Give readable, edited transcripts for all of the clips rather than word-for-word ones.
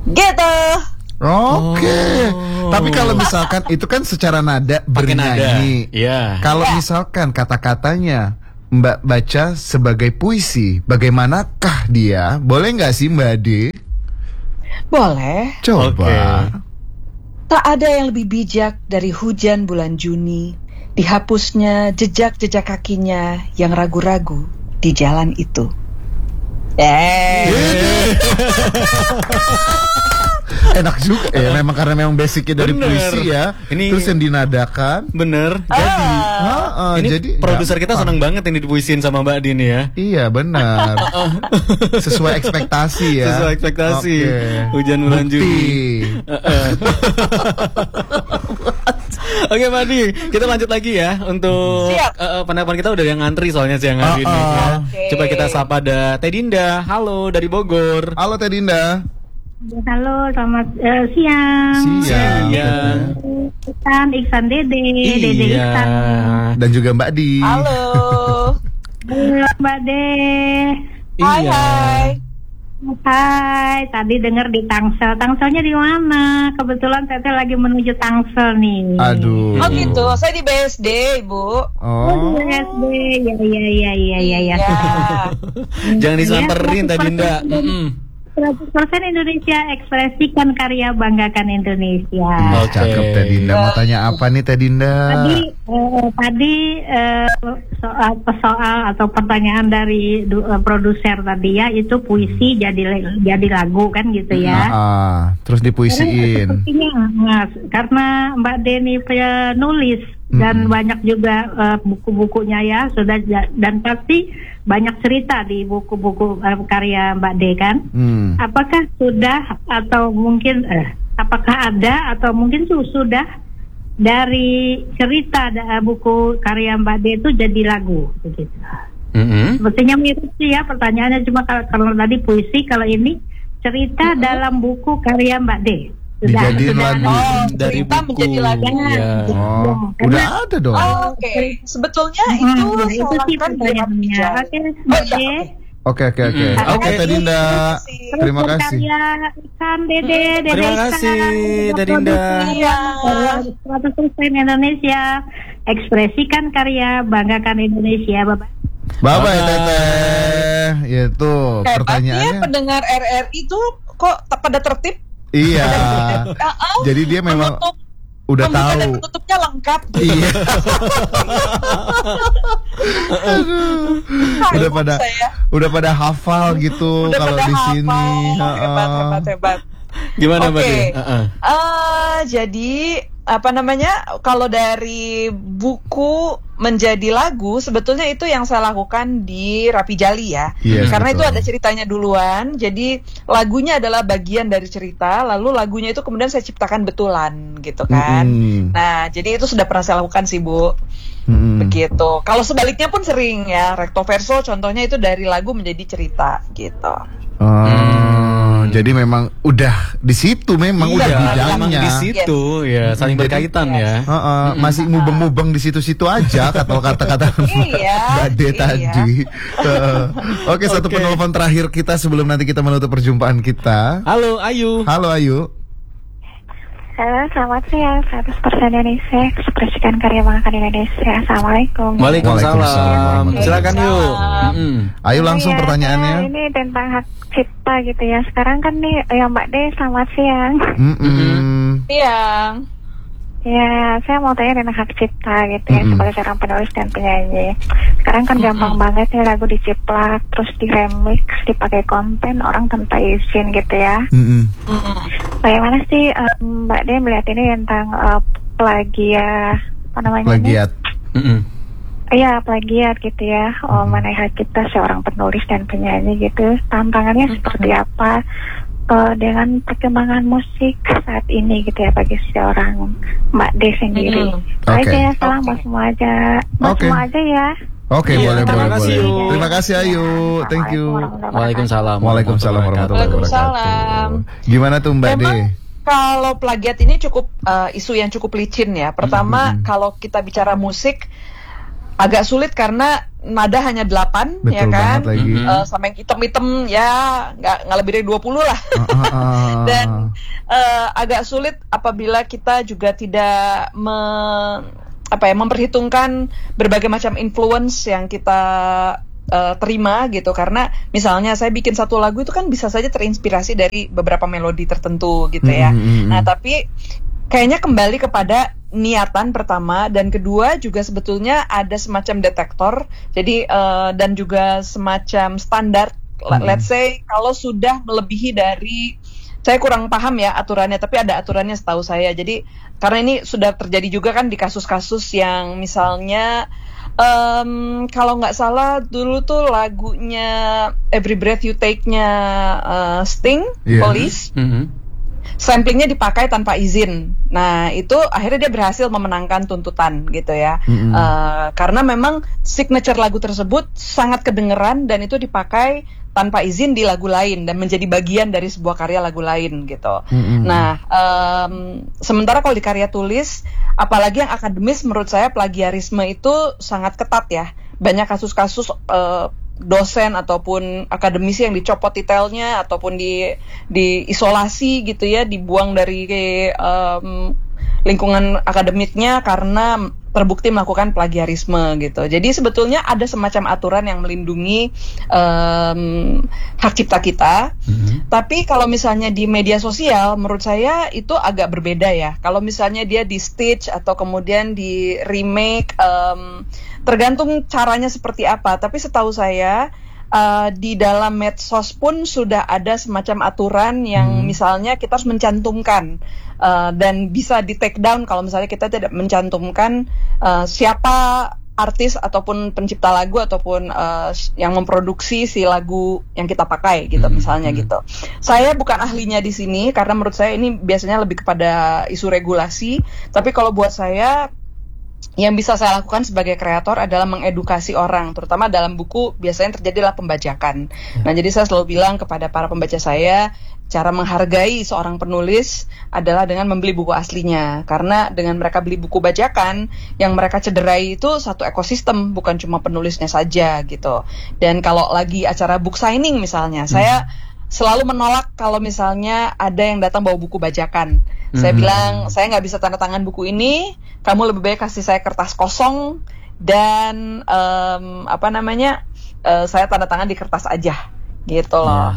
Gitu. Oke. Tapi kalau misalkan itu kan secara nada bernyanyi. Iya. Kalau misalkan kata-katanya Mbak baca sebagai puisi, bagaimanakah dia? Boleh nggak sih Mbak Ade? Boleh. Coba. Tak ada yang lebih bijak dari hujan bulan Juni, dihapusnya jejak-jejak kakinya yang ragu-ragu di jalan itu. Enak juga ya, memang karena memang basicnya dari puisi ya. Terus yang dinadakan. Bener. Jadi, ini jadi produser kita senang banget ini dipuisin sama Mbak Dini ya. Iya benar. Sesuai ekspektasi ya. Sesuai ekspektasi. Hujan bulan Juni. Oke Mbak Di, kita lanjut lagi ya untuk pendapat kita udah yang ngantri soalnya siang hari ini ya. Coba kita sapa ada Teh Dinda. Halo dari Bogor. Halo Teh Dinda. Halo, selamat siang. Iksan Dede Iksan. Dan juga Mbak Di. Halo. Halo Mbak De. Hai. Hai, tadi dengar di Tangsel. Tangselnya di mana? Kebetulan Teteh lagi menuju Tangsel nih. Aduh. Oh gitu, saya di BSD, Ibu. Oh, di BSD. Ya. Jangan disamperin Teh Dinda. 100% Indonesia, ekspresikan karya, banggakan Indonesia. Cakep Teh Dinda. Mau tanya apa nih Teh Dinda? Tadi soal atau pertanyaan dari produser tadi ya, itu puisi jadi lagu kan gitu ya. Terus dipuisiin. Karena Mbak Deni penulis dan banyak juga buku-bukunya ya sudah, dan pasti banyak cerita di buku-buku karya Mbak De kan. Apakah sudah atau mungkin apakah ada atau mungkin sudah dari cerita buku karya Mbak De itu jadi lagu begitu. Sepertinya mirip sih ya pertanyaannya, cuma kalau tadi puisi, kalau ini cerita dalam buku karya Mbak De. Dijadiin lagu dari buku menjadi lagu. Udah ada dong. Oke. Sebetulnya itu sih pertanyaannya. Oke Teh Dinda. Terima kasih. Terima kasih Teh Dinda. 100% Indonesia, ekspresikan karya, banggakan Indonesia, Bapak. Bye Teteh. Itu pertanyaannya. Pendengar RRI itu kok pada tertib? Iya. Jadi dia memang udah tahu. Dan penutupnya lengkap. Iya. udah pada hafal gitu kalau di sini. Hebat. Gimana Mbak Di? Jadi kalau dari buku menjadi lagu, sebetulnya itu yang saya lakukan di Rapi Jali ya. Karena betul. Itu ada ceritanya duluan, jadi lagunya adalah bagian dari cerita, lalu lagunya itu kemudian saya ciptakan betulan gitu kan. Nah, jadi itu sudah pernah saya lakukan sih Bu. Begitu. Kalau sebaliknya pun sering ya, recto verso contohnya itu dari lagu menjadi cerita gitu. Jadi memang udah di situ, memang udah bidangnya di situ ya, saling berkaitan ya. Masih mubeng-mubeng di situ-situ aja kata-kata Mbak De tadi. Oke, satu penelpon terakhir kita sebelum nanti kita menutup perjumpaan kita. Halo Ayu. Halo Ayu. Halo, selamat siang. 100% Indonesia, ekspresikan karya, banggakan Indonesia. Assalamualaikum. Waalaikumsalam. Silakan yuk. Ayo langsung pertanyaannya. Ini tentang hak cipta gitu ya. Sekarang kan nih ya Mbak De, selamat siang. Siang. Ya, saya mau tanya tentang hak cipta gitu ya, sebagai seorang penulis dan penyanyi. Sekarang kan gampang banget nih lagu diciplak, terus di remix, dipakai konten orang tanpa izin gitu ya. Bagaimana sih Mbak De melihat ini tentang plagiat, apa namanya? Plagiat. Iya, plagiat gitu ya. Mengenai hak cipta seorang penulis dan penyanyi gitu. Tantangannya seperti apa dengan perkembangan musik saat ini gitu ya bagi seorang Mbak De sendiri. Baik ya, salam buat semua aja. Semua aja ya. Oke, boleh. Terima kasih Ayu. Thank you. Waalaikumsalam. Waalaikumsalam warahmatullahi wabarakatuh. Gimana tuh Mbak De? Kalau plagiat ini cukup isu yang cukup licin ya. Pertama, kalau kita bicara musik, agak sulit karena nada hanya 8. Betul, ya kan, sama yang hitam-hitam ya nggak lebih dari 20 lah. Dan agak sulit apabila kita juga tidak memperhitungkan berbagai macam influence yang kita terima gitu, karena misalnya saya bikin satu lagu itu kan bisa saja terinspirasi dari beberapa melodi tertentu gitu ya. Nah tapi kayaknya kembali kepada niatan pertama, dan kedua juga sebetulnya ada semacam detektor, jadi dan juga semacam standar. Let's say kalau sudah melebihi dari, saya kurang paham ya aturannya, tapi ada aturannya setahu saya. Jadi karena ini sudah terjadi juga kan di kasus-kasus yang misalnya kalau nggak salah dulu tuh lagunya Every Breath You Take-nya Sting, Police, samplingnya dipakai tanpa izin. Nah itu akhirnya dia berhasil memenangkan tuntutan gitu ya, karena memang signature lagu tersebut sangat kedengeran dan itu dipakai tanpa izin di lagu lain dan menjadi bagian dari sebuah karya lagu lain gitu. Nah, sementara kalau di karya tulis, apalagi yang akademis, menurut saya plagiarisme itu sangat ketat ya. Banyak kasus-kasus dosen ataupun akademisi yang dicopot titelnya ataupun diisolasi gitu ya, dibuang dari lingkungan akademiknya karena terbukti melakukan plagiarisme gitu. Jadi sebetulnya ada semacam aturan yang melindungi hak cipta kita. Tapi kalau misalnya di media sosial, menurut saya itu agak berbeda ya. Kalau misalnya dia di stitch atau kemudian di remake, tergantung caranya seperti apa. Tapi setahu saya di dalam medsos pun sudah ada semacam aturan yang misalnya kita harus mencantumkan dan bisa di take down kalau misalnya kita tidak mencantumkan siapa artis ataupun pencipta lagu ataupun yang memproduksi si lagu yang kita pakai gitu, misalnya gitu. Saya bukan ahlinya di sini karena menurut saya ini biasanya lebih kepada isu regulasi, tapi kalau buat saya yang bisa saya lakukan sebagai kreator adalah mengedukasi orang, terutama dalam buku biasanya terjadilah pembajakan. Nah, jadi saya selalu bilang kepada para pembaca saya, cara menghargai seorang penulis adalah dengan membeli buku aslinya. Karena dengan mereka beli buku bajakan, yang mereka cederai itu satu ekosistem, bukan cuma penulisnya saja gitu. Dan kalau lagi acara book signing misalnya, saya selalu menolak kalau misalnya ada yang datang bawa buku bajakan. Saya bilang, saya nggak bisa tanda tangan buku ini, kamu lebih baik kasih saya kertas kosong dan saya tanda tangan di kertas aja, gitu loh.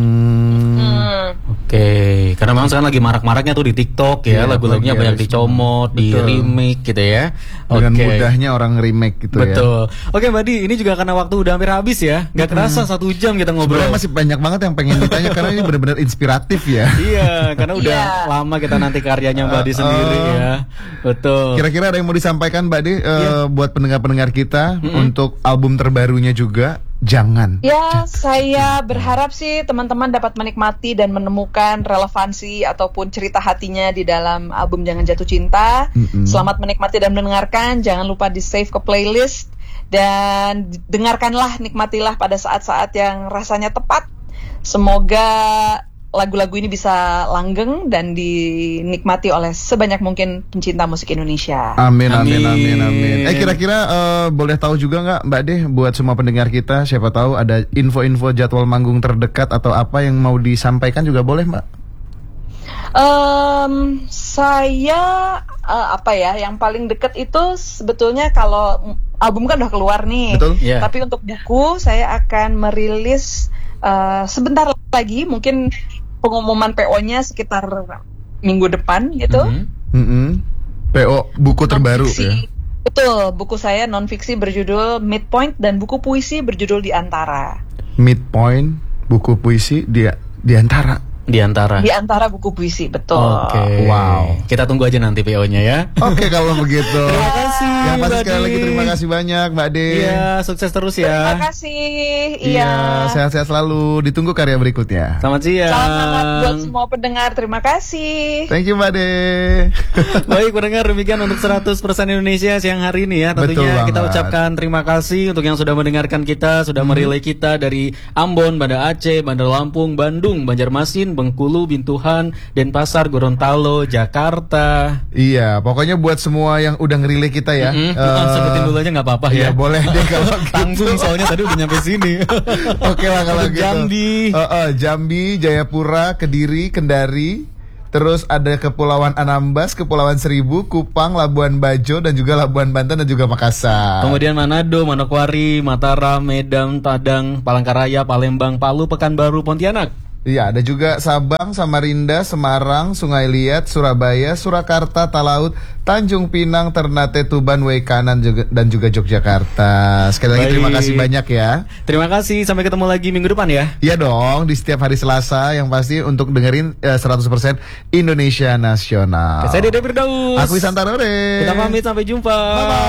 Oke, karena memang sekarang lagi marak-maraknya tuh di TikTok ya, lagu-lagunya banyak dicomot, di remake gitu ya. Dengan mudahnya orang remake gitu. Betul. Oke Mbak Di, ini juga karena waktu udah hampir habis ya, nggak kerasa 1 jam kita ngobrol. Sebenarnya masih banyak banget yang pengen ditanya karena ini benar-benar inspiratif ya. Iya, karena udah lama kita nanti karyanya Mbak Di sendiri ya. Betul. Kira-kira ada yang mau disampaikan Mbak Di buat pendengar-pendengar kita untuk album terbarunya juga? Jangan. Ya, saya berharap sih teman-teman dapat menikmati dan menemukan relevansi ataupun cerita hatinya di dalam album Jangan Jatuh Cinta. Selamat menikmati dan mendengarkan. Jangan lupa di save ke playlist dan dengarkanlah, nikmatilah pada saat-saat yang rasanya tepat. Semoga lagu-lagu ini bisa langgeng dan dinikmati oleh sebanyak mungkin pencinta musik Indonesia. Amin. Kira-kira boleh tahu juga nggak Mbak De, buat semua pendengar kita, siapa tahu ada info-info jadwal manggung terdekat atau apa yang mau disampaikan juga boleh Mbak? Saya yang paling deket itu sebetulnya kalau album kan udah keluar nih. Betul? Yeah. Tapi untuk buku saya akan merilis sebentar lagi, mungkin pengumuman PO-nya sekitar minggu depan gitu. PO buku terbaru non-fiksi, ya. Betul, buku saya non-fiksi berjudul Midpoint dan buku puisi berjudul Di Antara. Midpoint, buku puisi di antara. Di antara buku puisi, betul. Oke. Wow. Kita tunggu aja nanti PO-nya ya. Oke, kalau begitu. Terima kasih. Yang pasti sekali lagi terima kasih banyak Mbak De. Iya, sukses terus ya. Terima kasih. Iya, sehat-sehat selalu. Ditunggu karya berikutnya. Selamat siang. Selamat buat semua pendengar. Terima kasih. Thank you Mbak De. Baik, pendengar, demikian untuk 100% Indonesia siang hari ini ya. Tentunya kita ucapkan terima kasih untuk yang sudah mendengarkan kita, sudah merelay kita dari Ambon, Banda Aceh, Bandar Lampung, Bandung, Banjarmasin, Bengkulu, Bintuhan, Denpasar, Gorontalo, Jakarta. Iya, pokoknya buat semua yang udah ngerilih kita ya. Sebutin dulu aja nggak apa-apa ya. Boleh deh kalau tanggung soalnya tadi udah nyampe sini. Oke lah kalau gitu. Jambi, Jambi, Jayapura, Kediri, Kendari. Terus ada Kepulauan Anambas, Kepulauan Seribu, Kupang, Labuan Bajo, dan juga Labuan Banten, dan juga Makassar. Kemudian Manado, Manokwari, Mataram, Medan, Padang, Palangkaraya, Palembang, Palu, Pekanbaru, Pontianak. Iya, ada juga Sabang, Samarinda, Semarang, Sungai Liat, Surabaya, Surakarta, Talaut, Tanjung Pinang, Ternate, Tuban, Waikanan, dan juga Yogyakarta. Sekali lagi terima kasih banyak ya. Terima kasih, sampai ketemu lagi minggu depan ya. Iya dong, di setiap hari Selasa yang pasti untuk dengerin 100% Indonesia Nasional. Saya Dede Firdaus. Aku Isan Tarore. Kita pamit, sampai jumpa. Bye-bye.